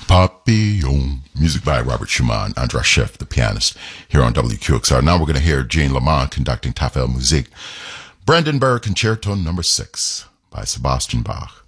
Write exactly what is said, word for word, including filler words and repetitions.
Papillon. Music by Robert Schumann, Andras Schiff, the pianist, here on W Q X R. Now we're going to hear Jean Lamont conducting Tafel Musik. Brandenburg Concerto Number Six by Sebastian Bach.